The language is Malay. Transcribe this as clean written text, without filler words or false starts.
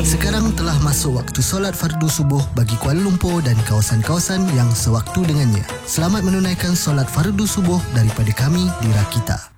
Sekarang telah masuk waktu solat fardu subuh bagi Kuala Lumpur dan kawasan-kawasan yang sewaktu dengannya. Selamat menunaikan solat fardu subuh daripada kami di Rakita.